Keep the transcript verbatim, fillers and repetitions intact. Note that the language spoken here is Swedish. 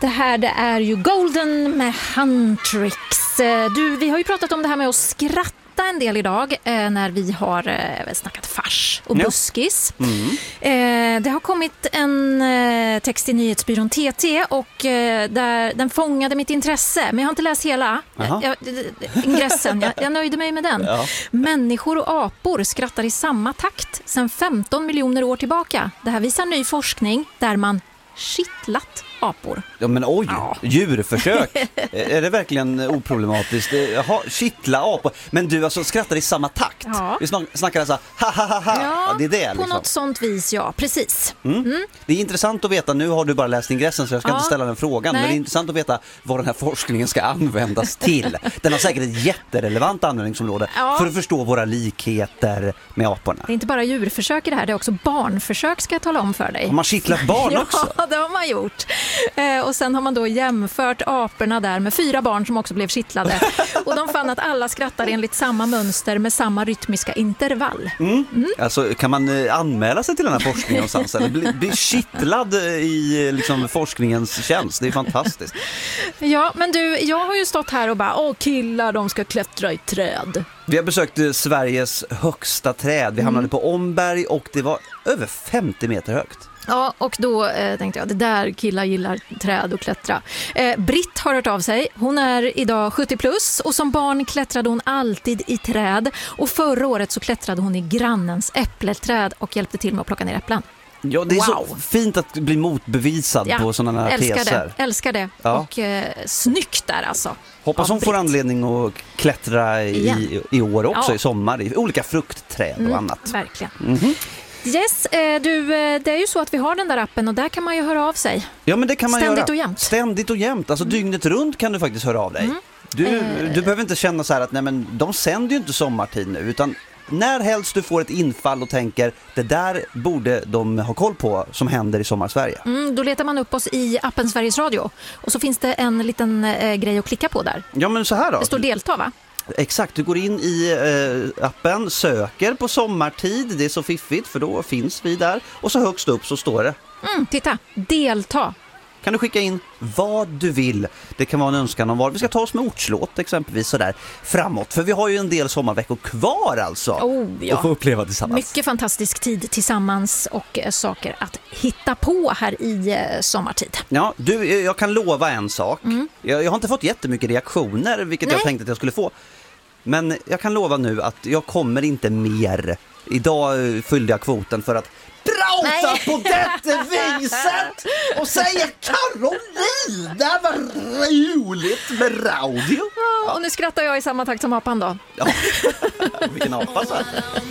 Det här det är ju Golden med Huntrix. Du, vi har ju pratat om det här med att skratta en del idag eh, när vi har eh, snackat fars och buskis. Ja. Mm. Eh, det har kommit en eh, text i nyhetsbyrån T T och eh, där, den fångade mitt intresse, men jag har inte läst hela jag, jag, ingressen. Jag, jag nöjde mig med den. Ja. Människor och apor skrattar i samma takt sedan femton miljoner år tillbaka. Det här visar ny forskning där man kittlat apor. Ja, men oj, ja. Djurförsök. Är det verkligen oproblematiskt? Jaha, kittla apor. Men du alltså skrattar i samma takt. Ja. Vi snackar så här, ha ha ha. Ja, ja, det är det på liksom. något sånt vis, ja, precis. Mm. Mm. Det är intressant att veta, nu har du bara läst ingressen så jag ska ja. inte ställa den frågan. Nej. Men det är intressant att veta vad den här forskningen ska användas till. Den har säkert ett jätterelevant användningsområde ja. för att förstå våra likheter med aporna. Det är inte bara djurförsök i det här, det är också barnförsök, ska jag tala om för dig. Har man kittlat barn också? Ja, det har man gjort. Eh, och sen har man då jämfört aporna där med fyra barn som också blev kittlade. Och de fann att alla skrattar enligt samma mönster med samma rytmiska intervall. Mm. Mm. Alltså, kan man eh, anmäla sig till den här forskningen någonstans? Eller bli, bli kittlad i liksom, forskningens tjänst? Det är fantastiskt. Ja, men du, jag har ju stått här och bara, åh killar, de ska klättra i träd. Vi har besökt Sveriges högsta träd. Vi hamnade mm. på Omberg och det var över femtio meter högt. Ja, och då eh, tänkte jag, det där killar gillar träd och klättra. Eh, Britt har hört av sig. Hon är idag sjuttio plus och som barn klättrade hon alltid i träd. Och förra året så klättrade hon i grannens äppelträd och hjälpte till med att plocka ner äpplen. Ja, det är wow. så fint att bli motbevisad ja, på sådana här älskar teser. Det, älskar det. Ja. Och eh, snyggt där alltså. Hoppas hon får anledning att klättra i, i år också, ja. i sommar, i olika fruktträd och mm, annat. Verkligen. Mm-hmm. Yes, du, det är ju så att vi har den där appen och där kan man ju höra av sig. Ja, men det kan man Ständigt göra. och jämt. Ständigt och jämt. Alltså mm. dygnet runt kan du faktiskt höra av dig. Mm. Du, eh. du behöver inte känna så här att nej, men de sänder ju inte sommartid nu, utan när helst du får ett infall och tänker det där borde de ha koll på som händer i Sommarsverige. Mm, då letar man upp oss i appen Sveriges Radio och så finns det en liten eh, grej att klicka på där. Ja, men så här då. Det står delta, va? Exakt, du går in i eh, appen, söker på sommartid, det är så fiffigt för då finns vi där och så högst upp så står det. Mm, titta, delta. Kan du skicka in vad du vill. Det kan vara en önskan om vad vi ska ta oss med ortslåt exempelvis sådär framåt. För vi har ju en del sommarveckor kvar alltså. Oh, ja. Och få uppleva tillsammans. Mycket fantastisk tid tillsammans och eh, saker att hitta på här i eh, sommartid. Ja, du, jag kan lova en sak. Mm. Jag, jag har inte fått jättemycket reaktioner, vilket Nej. jag tänkte att jag skulle få. Men jag kan lova nu att jag kommer inte mer. Idag fyllde jag kvoten för att prata på detta viset och säga Caroline, det var roligt med radio. Ja, och nu skrattar jag i samma takt som apan då. Ja, vilken apa så.